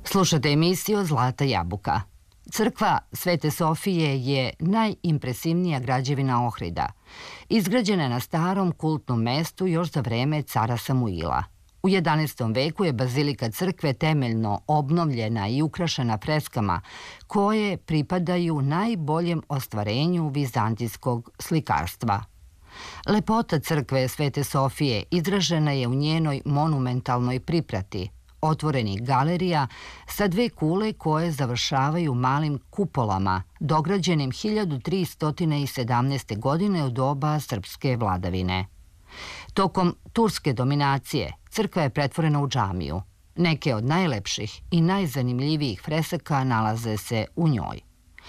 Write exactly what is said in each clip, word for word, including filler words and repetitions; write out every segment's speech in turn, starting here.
Slušate emisiju Zlata jabuka. Crkva Svete Sofije je najimpresivnija građevina Ohrida. Izgrađena je na starom kultnom mestu još za vreme cara Samuila. U jedanaestom veku je bazilika crkve temeljno obnovljena i ukrašena freskama koje pripadaju najboljem ostvarenju vizantijskog slikarstva. Lepota crkve Svete Sofije izražena je u njenoj monumentalnoj priprati, otvorenih galerija sa dve kule koje završavaju malim kupolama, dograđenim hiljadu tristo sedamnaeste. godine u doba srpske vladavine. Tokom turske dominacije crkva je pretvorena u džamiju. Neke od najlepših i najzanimljivijih fresaka nalaze se u njoj.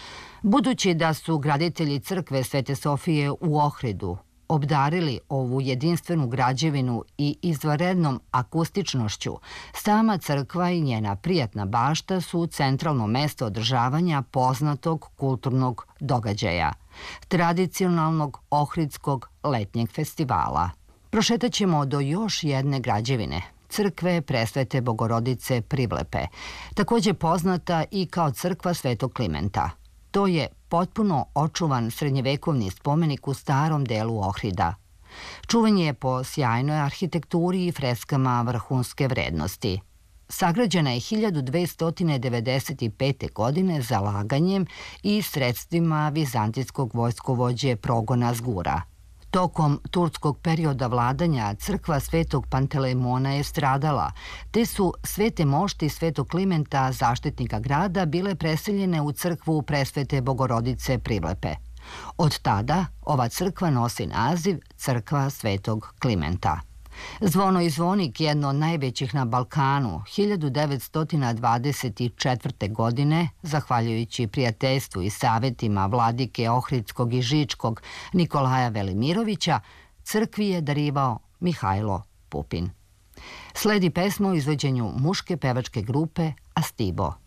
Budući da su graditelji crkve Svete Sofije u Ohridu obdarili ovu jedinstvenu građevinu i izvanrednom akustičnošću, sama crkva i njena prijatna bašta su centralno mesto održavanja poznatog kulturnog događaja, tradicionalnog ohridskog letnjeg festivala. Prošetaćemo do još jedne građevine, crkve Presvete Bogorodice Privlepe, također poznata i kao crkva Svetog Klimenta. To je potpuno očuvan srednjevekovni spomenik u starom delu Ohrida. Čuvan je po sjajnoj arhitekturi i freskama vrhunske vrednosti. Sagrađena je hiljadu dvesta devedeset pete. godine zalaganjem i sredstvima vizantijskog vojskovođe Progona Zgura. Tokom turskog perioda vladanja crkva Svetog Pantelemona je stradala, te su svete mošti Svetog Klimenta, zaštitnika grada, bile preseljene u crkvu Presvete Bogorodice Privlepe. Od tada ova crkva nosi naziv Crkva Svetog Klimenta. Zvono i zvonik, jedno od najvećih na Balkanu, hiljadu devetsto dvadeset četvrte. godine, zahvaljujući prijateljstvu i savjetima vladike Ohridskog i Žičkog Nikolaja Velimirovića, crkvi je darivao Mihajlo Pupin. Sledi pesma u izvođenju muške pevačke grupe Astibo.